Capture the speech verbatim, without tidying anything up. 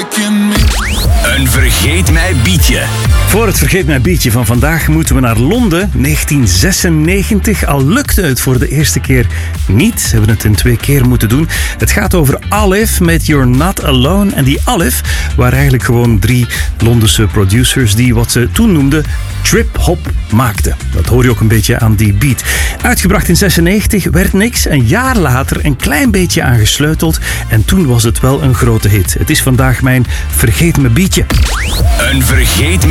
Een vergeet mij beatje. Voor het vergeet mij beatje van vandaag moeten we naar Londen, negentien zesennegentig. Al lukte het voor de eerste keer niet. Ze hebben het in twee keer moeten doen. Het gaat over Olive met You're Not Alone. En die Olive waren eigenlijk gewoon drie Londense producers die wat ze toen noemden trip-hop maakten. Dat hoor je ook een beetje aan die beat. Uitgebracht in zesennegentig, werd niks. Een jaar later een klein beetje aangesleuteld. En toen was het wel een grote hit. Het is vandaag mijn vergeet me beatje. Een vergeet